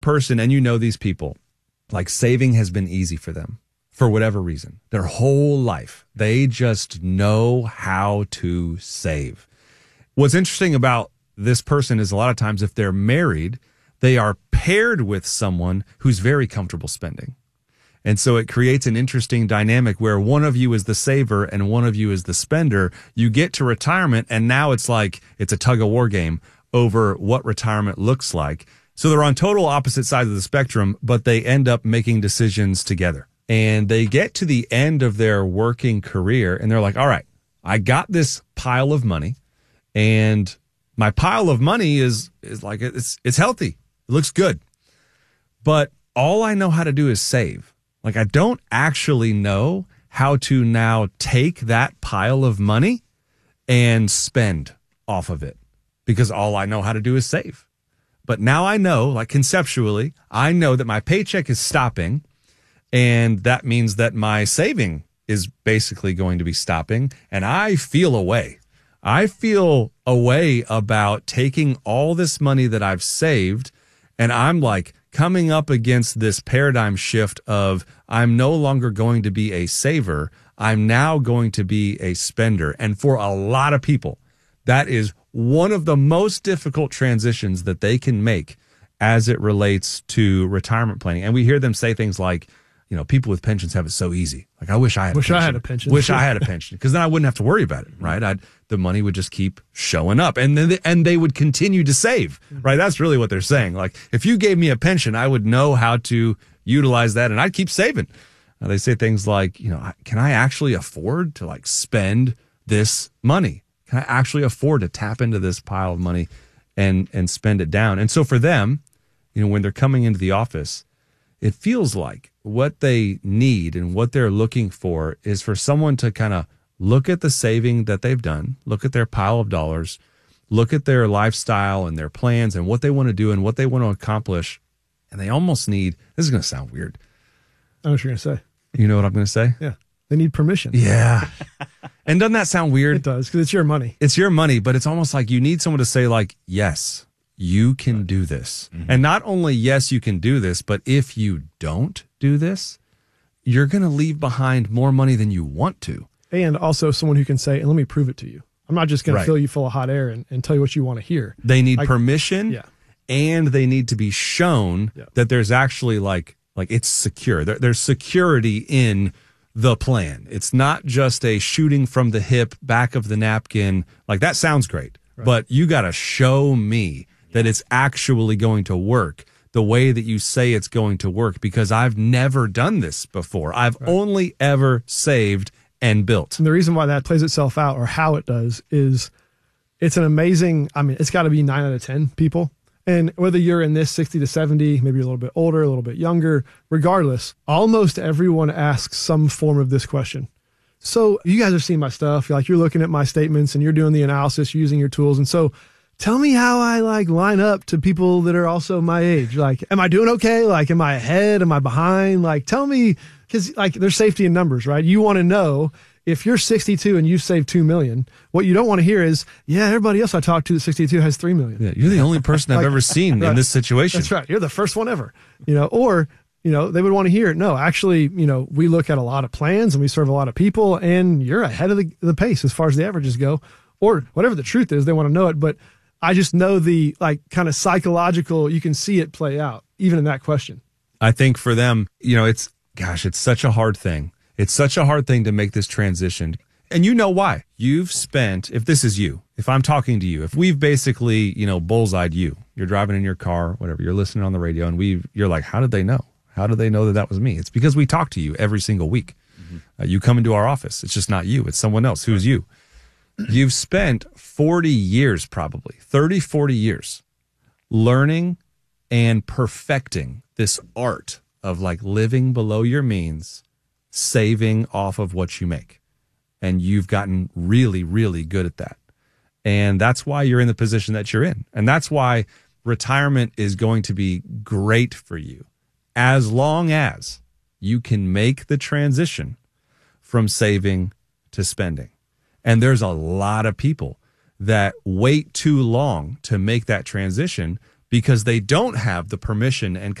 person, and you know these people, like saving has been easy for them for whatever reason. Their whole life, they just know how to save. What's interesting about this person is a lot of times if they're married, they are paired with someone who's very comfortable spending. And so it creates an interesting dynamic where one of you is the saver and one of you is the spender. You get to retirement, and now it's like it's a tug-of-war game over what retirement looks like. So they're on total opposite sides of the spectrum, but they end up making decisions together. And they get to the end of their working career, and they're like, all right, I got this pile of money, and my pile of money is like it's healthy. It looks good. But all I know how to do is save. Like, I don't actually know how to now take that pile of money and spend off of it because all I know how to do is save. But now I know, like conceptually, I know that my paycheck is stopping, and that means that my saving is basically going to be stopping, and I feel a way. I feel a way about taking all this money that I've saved, and I'm like, coming up against this paradigm shift of I'm no longer going to be a saver. I'm now going to be a spender. And for a lot of people, that is one of the most difficult transitions that they can make as it relates to retirement planning. And we hear them say things like, you know, people with pensions have it so easy. Like, I wish I had a pension. Wish I had a pension. Because then I wouldn't have to worry about it, right? The money would just keep showing up. And then they would continue to save, right? That's really what they're saying. Like, if you gave me a pension, I would know how to utilize that, and I'd keep saving. They say things like, you know, can I actually afford to, like, spend this money? Can I actually afford to tap into this pile of money and spend it down? And so for them, you know, when they're coming into the office, it feels like what they need and what they're looking for is for someone to kind of look at the saving that they've done, look at their pile of dollars, look at their lifestyle and their plans and what they want to do and what they want to accomplish. And they almost need, this is going to sound weird. I know what you're going to say. You know what I'm going to say? Yeah. They need permission. Yeah. And doesn't that sound weird? It does, because it's your money. It's your money, but it's almost like you need someone to say, like, yes, you can do this. Mm-hmm. And not only, yes, you can do this, but if you don't do this, you're going to leave behind more money than you want to. And also someone who can say, and let me prove it to you. I'm not just going to fill you full of hot air and tell you what you want to hear. They need permission, and they need to be shown that there's actually like it's secure. There's security in the plan. It's not just a shooting from the hip, back of the napkin. Like, that sounds great, but you got to show me that it's actually going to work the way that you say it's going to work, because I've never done this before. I've only ever saved and built. And the reason why that plays itself out, or how it does, is it's an amazing, I mean, it's got to be 9 out of 10 people. And whether you're in this 60 to 70, maybe you're a little bit older, a little bit younger, regardless, almost everyone asks some form of this question. So you guys have seen my stuff, like you're looking at my statements and you're doing the analysis, you're using your tools. And so tell me how I like line up to people that are also my age. Like, am I doing okay? Like, am I ahead? Am I behind? Like, tell me, because like there's safety in numbers, right? You want to know if you're 62 and you've saved 2 million, what you don't want to hear is, yeah, everybody else I talked to at 62 has 3 million. Yeah, you're the only person I've ever seen in this situation. That's right. You're the first one ever, you know, or, you know, they would want to hear, no, actually, you know, we look at a lot of plans and we serve a lot of people and you're ahead of the pace as far as the averages go, or whatever the truth is, they want to know it. But I just know the like kind of psychological, you can see it play out even in that question. I think for them, you know, it's such a hard thing. It's such a hard thing to make this transition. And you know why. You've spent, if this is you, if I'm talking to you, if we've basically, you know, bullseyed you, you're driving in your car, whatever, you're listening on the radio, and you're like, how did they know? How did they know that was me? It's because we talk to you every single week. Mm-hmm. You come into our office. It's just not you. It's someone else. Who's you? You've spent 40 years, probably 30, 40 years learning and perfecting this art of like living below your means, saving off of what you make. And you've gotten really, really good at that. And that's why you're in the position that you're in. And that's why retirement is going to be great for you, as long as you can make the transition from saving to spending. And there's a lot of people that wait too long to make that transition because they don't have the permission and